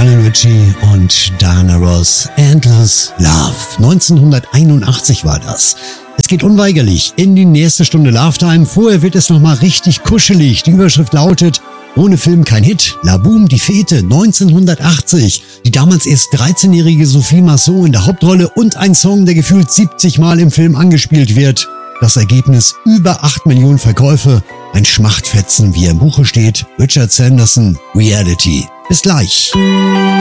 Lionel Richie und Diana Ross, Endless Love. 1981 war das. Es geht unweigerlich in die nächste Stunde Love Time. Vorher wird es nochmal richtig kuschelig. Die Überschrift lautet: Ohne Film kein Hit. La Boom, die Fete, 1980. Die damals erst 13-jährige Sophie Marceau in der Hauptrolle und ein Song, der gefühlt 70 Mal im Film angespielt wird. Das Ergebnis: über 8 Millionen Verkäufe. Ein Schmachtfetzen, wie er im Buche steht. Richard Sanderson, Reality. Bis gleich.